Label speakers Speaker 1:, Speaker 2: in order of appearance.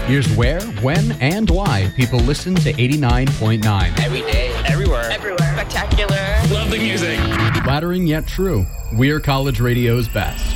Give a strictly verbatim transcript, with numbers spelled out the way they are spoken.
Speaker 1: Here's where, when, and why people listen to eighty-nine point nine.
Speaker 2: Every day.
Speaker 3: Everywhere.
Speaker 2: Everywhere. Spectacular.
Speaker 3: Love the music.
Speaker 1: Flattering yet true. We're college radio's best.